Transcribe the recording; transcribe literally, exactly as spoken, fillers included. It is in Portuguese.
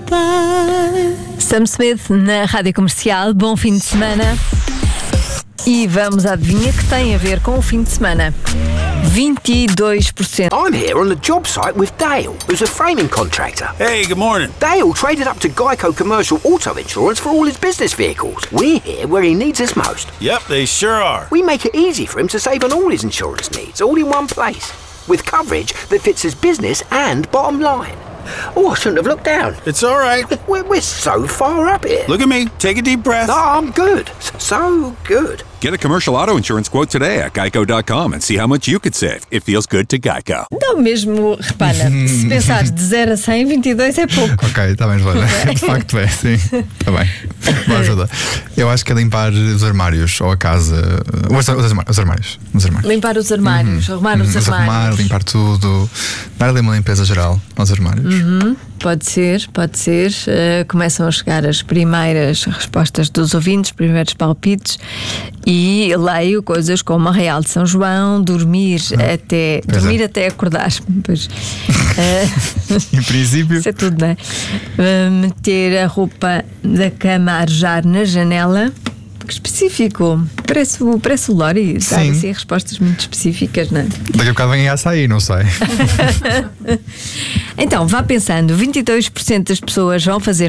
Sam Smith na Rádio Comercial. Bom fim de semana. E vamos à adivinha que tem a ver com o fim de semana. vinte e dois por cento. I'm here on the job site with Dale, who's a framing contractor. Hey, good morning. Dale traded up to Geico Commercial Auto Insurance for all his business vehicles. We're here where he needs us most. Yep, they sure are. We make it easy for him to save on all his insurance needs, all in one place, with coverage that fits his business and bottom line. Oh, I shouldn't have looked down. It's all right. We're, we're so far up here. Look at me. Take a deep breath. No, I'm good. So good. Get a commercial auto insurance quote today at geico dot com and see how much you could save. It feels good to Geico. Não, mesmo, repara, se pensares de zero a cem, vinte e dois é pouco. Ok, está bem, Joana. De facto é, sim. Está bem. Boa ajuda. Eu acho que é limpar os armários ou a casa. Os, os, os armários. Os armários. Limpar os armários, uhum. arrumar os uhum. armários. Arrumar, limpar tudo. Dar ali uma limpeza geral aos armários. Uhum. Pode ser, pode ser. Uh, começam a chegar as primeiras respostas dos ouvintes, primeiros palpites, e leio coisas como Arraial de São João, dormir ah, até dormir é. até acordar. Pois, uh, em princípio. Isso é tudo, não é? Uh, meter a roupa da cama a arejar na janela. Que específico. Parece, parece o Lori dar assim respostas muito específicas, não é? Daqui a bocado vem a açaí, não sei. Então, vá pensando, vinte e dois por cento das pessoas vão fazer